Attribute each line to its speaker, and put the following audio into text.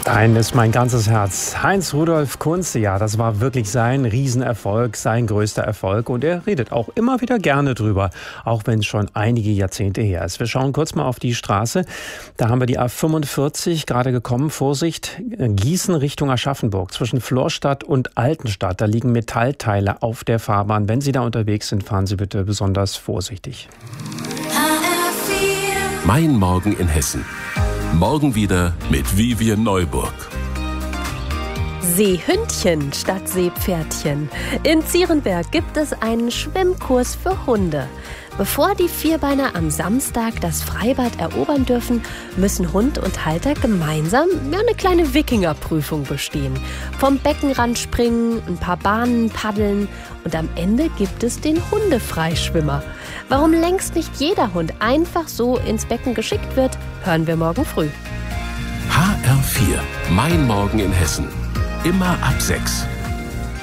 Speaker 1: Dein ist mein ganzes Herz. Heinz-Rudolf Kunze, ja, das war wirklich sein Riesenerfolg, sein größter Erfolg. Und er redet auch immer wieder gerne drüber, auch wenn es schon einige Jahrzehnte her ist. Wir schauen kurz mal auf die Straße. Da haben wir die A45 gerade gekommen. Vorsicht, Gießen Richtung Aschaffenburg. Zwischen Florstadt und Altenstadt, da liegen Metallteile auf der Fahrbahn. Wenn Sie da unterwegs sind, fahren Sie bitte besonders vorsichtig.
Speaker 2: Mein Morgen in Hessen. Morgen wieder mit Vivian Neuburg.
Speaker 3: Seehündchen statt Seepferdchen. In Zierenberg gibt es einen Schwimmkurs für Hunde. Bevor die Vierbeiner am Samstag das Freibad erobern dürfen, müssen Hund und Halter gemeinsam eine kleine Wikingerprüfung bestehen. Vom Beckenrand springen, ein paar Bahnen paddeln und am Ende gibt es den Hundefreischwimmer. Warum längst nicht jeder Hund einfach so ins Becken geschickt wird, hören wir morgen früh.
Speaker 2: HR4, mein Morgen in Hessen. Immer ab 6.